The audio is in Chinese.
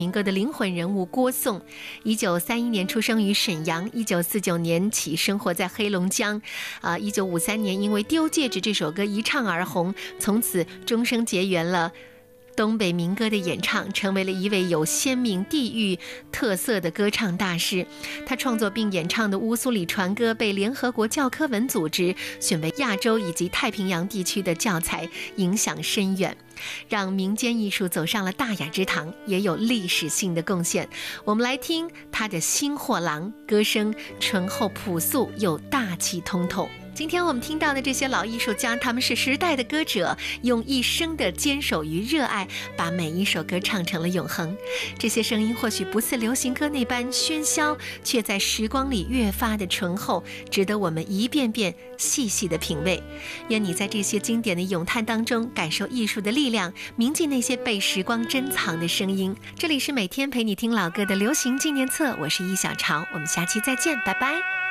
民歌的灵魂人物郭颂，1931年出生于沈阳，1949年起生活在黑龙江，1953年因为《丢戒指》这首歌一唱而红，从此终生结缘了东北民歌的演唱，成为了一位有鲜明地域特色的歌唱大师。他创作并演唱的乌苏里船歌被联合国教科文组织选为亚洲以及太平洋地区的教材，影响深远，让民间艺术走上了大雅之堂，也有历史性的贡献。我们来听他的《新货郎》，歌声醇厚朴素又大气通透。今天我们听到的这些老艺术家，他们是时代的歌者，用一生的坚守与热爱，把每一首歌唱成了永恒。这些声音或许不似流行歌那般喧嚣，却在时光里越发的醇厚，值得我们一遍遍细细的品味。愿你在这些经典的咏叹当中，感受艺术的力量，铭记那些被时光珍藏的声音。这里是每天陪你听老歌的流行纪念册，我是易小潮，我们下期再见，拜拜。